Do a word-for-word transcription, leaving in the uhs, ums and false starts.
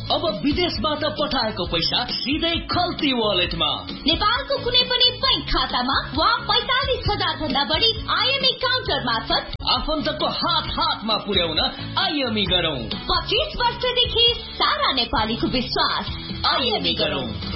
अब विदेशबाट पठाएको पैसा सिधै खल्ती वालेटमा। नेपालको कुनै पनि बैंक खातामा वा पैंतालिस हजार भन्दा बढी आइएमई काउन्टर मार्फत आफन्तको हात हातमा पुर्याउन आइएमई गरौँ। पच्चीस वर्षदेखि सारा नेपालीको विश्वास। आइएमई गरौँ।